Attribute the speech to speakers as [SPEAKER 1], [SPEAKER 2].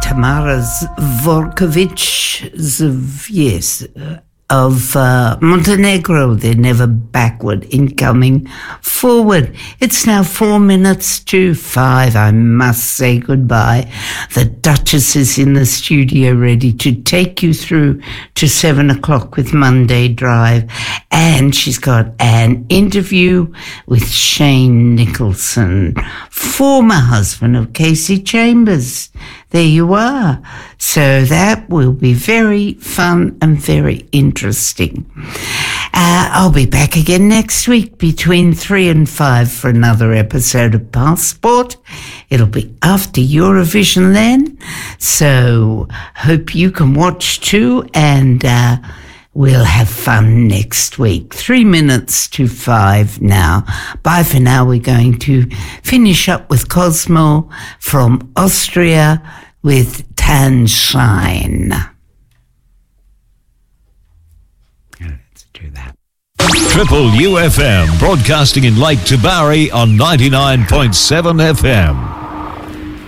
[SPEAKER 1] Tamara Zvorkovic, of Montenegro. They're never backward, incoming forward. It's now 4 minutes to 5. I must say goodbye. The Duchess is in the studio ready to take you through to 7 o'clock with Monday Drive. And she's got an interview with Shane Nicholson, former husband of Casey Chambers. There you are. So that will be very fun and very interesting. I'll be back again next week between 3 and 5 for another episode of Passport. It'll be after Eurovision then. So hope you can watch too, and we'll have fun next week. 3 minutes to 5 now. Bye for now. We're going to finish up with Cosmo from Austria with Tanshine. Let's do that.
[SPEAKER 2] Triple UFM, broadcasting in Lake Tabari on 99.7 FM.